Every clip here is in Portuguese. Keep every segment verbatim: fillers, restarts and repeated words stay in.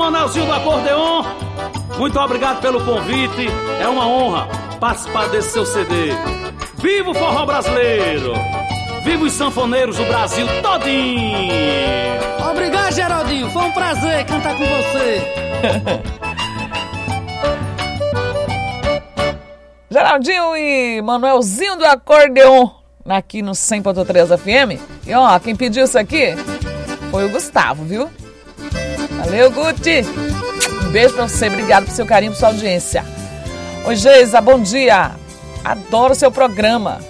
Coronelzinho do Acordeon, muito obrigado pelo convite. É uma honra participar desse seu C D. Viva o forró brasileiro! Viva os sanfoneiros do Brasil todinho! Obrigado, Geraldinho. Foi um prazer cantar com você. Geraldinho e Manuelzinho do Acordeon, aqui no cem ponto três F M. E ó, quem pediu isso aqui foi o Gustavo, viu? Valeu, Guti! Um beijo pra você, obrigado pelo seu carinho, pela sua audiência. Oi, Geisa, bom dia! Adoro seu programa.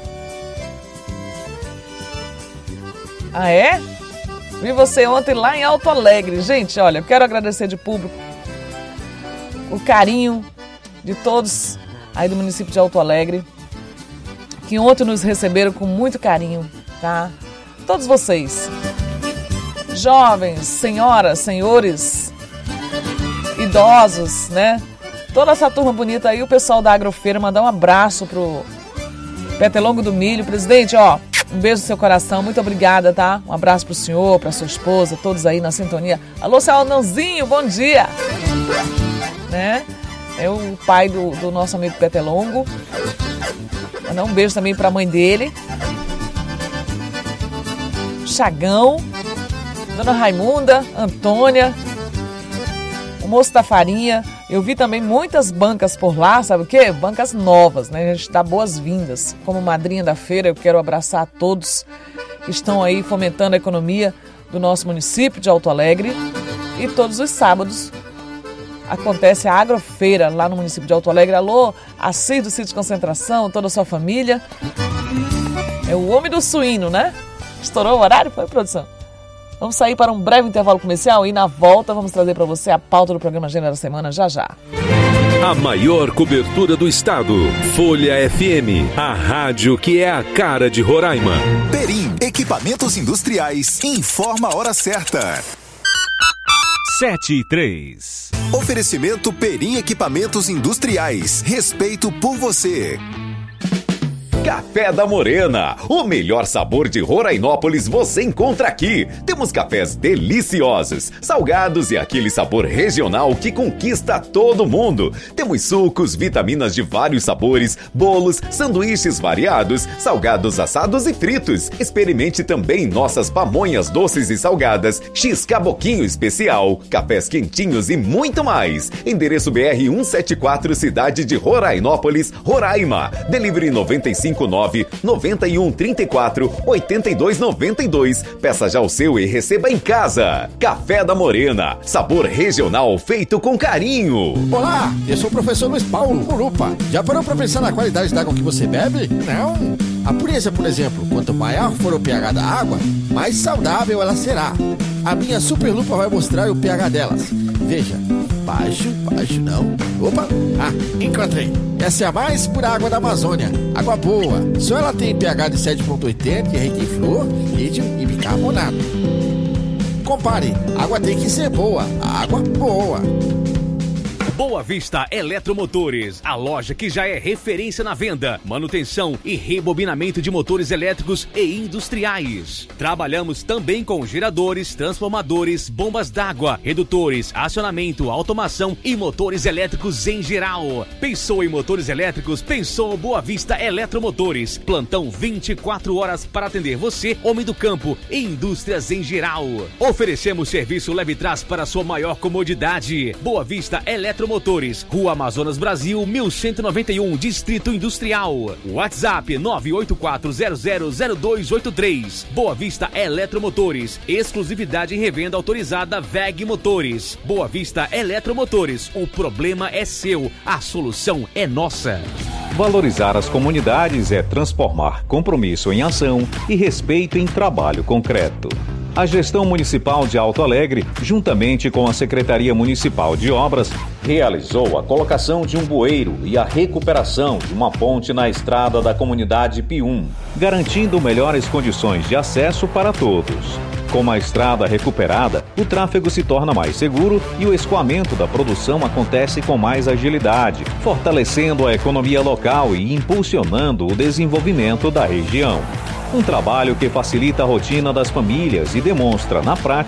Ah, é? Vi você ontem lá em Alto Alegre. Gente, olha, eu quero agradecer de público o carinho de todos aí do município de Alto Alegre, que ontem nos receberam com muito carinho, tá? Todos vocês, jovens, senhoras, senhores, idosos, né? Toda essa turma bonita aí, o pessoal da Agrofeira, mandar um abraço pro Petelongo do Milho. Presidente, ó, um beijo no seu coração, muito obrigada, tá? Um abraço pro senhor, pra sua esposa, todos aí na sintonia. Alô, seu Alnãozinho, bom dia! Né? É o pai do, do nosso amigo Petelongo. Mandar um beijo também pra mãe dele. Chagão, Dona Raimunda, Antônia, o moço da farinha. Eu vi também muitas bancas por lá, sabe o quê? Bancas novas, né? A gente dá boas-vindas. Como madrinha da feira, eu quero abraçar a todos que estão aí fomentando a economia do nosso município de Alto Alegre. E todos os sábados acontece a Agrofeira lá no município de Alto Alegre. Alô, Assis do Sítio de Concentração, toda a sua família. É o homem do suíno, né? Estourou o horário? Foi, produção? Vamos sair para um breve intervalo comercial e na volta vamos trazer para você a pauta do programa Agenda da Semana já já. A maior cobertura do estado. Folha F M, a rádio que é a cara de Roraima. Perim, equipamentos industriais, informa a hora certa. sete e três. Oferecimento Perim Equipamentos Industriais. Respeito por você. Café da Morena, o melhor sabor de Rorainópolis você encontra aqui. Temos cafés deliciosos, salgados e aquele sabor regional que conquista todo mundo. Temos sucos, vitaminas de vários sabores, bolos, sanduíches variados, salgados assados e fritos. Experimente também nossas pamonhas doces e salgadas, X-Caboquinho especial, cafés quentinhos e muito mais. Endereço B R cento e setenta e quatro, cidade de Rorainópolis, Roraima. Delivery noventa e cinco nove noventa e um trinta e quatro oitenta e dois noventa e dois. Peça já o seu e receba em casa. Café da Morena, sabor regional feito com carinho. Olá, eu sou o professor Luiz Paulo, o Lupa. Já parou para pensar na qualidade da água que você bebe? Não. A pureza, por exemplo, quanto maior for o pH da água, mais saudável ela será. A minha Super Lupa vai mostrar o pH delas. Veja, baixo, baixo não. Opa, ah, encontrei. Essa é a mais pura água da Amazônia. Água boa. Só ela tem pH de sete ponto oitenta, é rica em flúor, líquido e bicarbonato. Compare, água tem que ser boa. Água boa. Boa Vista Eletromotores, a loja que já é referência na venda, manutenção e rebobinamento de motores elétricos e industriais. Trabalhamos também com geradores, transformadores, bombas d'água, redutores, acionamento, automação e motores elétricos em geral. Pensou em motores elétricos? Pensou Boa Vista Eletromotores. Plantão vinte e quatro horas para atender você, homem do campo e indústrias em geral. Oferecemos serviço leve trás para sua maior comodidade. Boa Vista Eletromotores. Motores, Rua Amazonas Brasil, mil cento e noventa e um, Distrito Industrial. WhatsApp nove oito quatro zero zero zero dois oito três. Boa Vista Eletromotores, exclusividade em revenda autorizada V E G Motores. Boa Vista Eletromotores, o problema é seu, a solução é nossa. Valorizar as comunidades é transformar compromisso em ação e respeito em trabalho concreto. A Gestão Municipal de Alto Alegre, juntamente com a Secretaria Municipal de Obras, realizou a colocação de um bueiro e a recuperação de uma ponte na estrada da comunidade Pium, garantindo melhores condições de acesso para todos. Com a estrada recuperada, o tráfego se torna mais seguro e o escoamento da produção acontece com mais agilidade, fortalecendo a economia local e impulsionando o desenvolvimento da região. Um trabalho que facilita a rotina das famílias e demonstra, na prática,